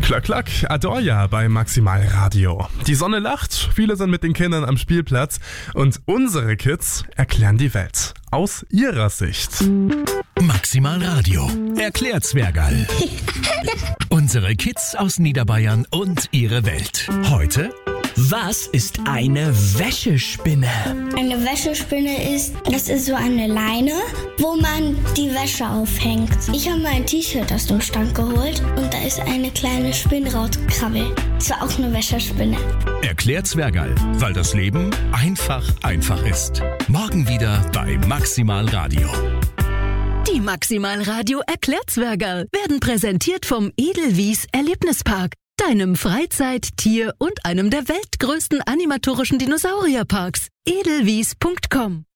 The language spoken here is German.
Klack, klack, Adoya bei Maximal Radio. Die Sonne lacht, viele sind mit den Kindern am Spielplatz und unsere Kids erklären die Welt aus ihrer Sicht. Maximal Radio erklärt Zwergerl. Unsere Kids aus Niederbayern und ihre Welt. Heute: Was ist eine Wäschespinne? Eine Wäschespinne das ist so eine Leine, wo man die Wäsche aufhängt. Ich habe mein T-Shirt aus dem Schrank geholt und da ist eine kleine Spinne rausgekrabbelt. Das war auch eine Wäschespinne. Erklärt Zwergerl, weil das Leben einfach ist. Morgen wieder bei Maximal Radio. Die Maximal Radio erklärt Zwergerl werden präsentiert vom Edelwies Erlebnispark, deinem Freizeit-, Tier- und einem der weltgrößten animatorischen Dinosaurierparks. edelwies.com